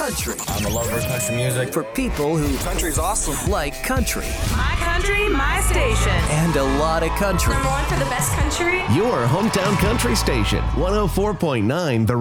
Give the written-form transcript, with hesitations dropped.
country. I'm a lover of country music. For people who Country's awesome. like country. My country, my station. And a lot of country. Number one for the best country. Your hometown country station, 104.9 The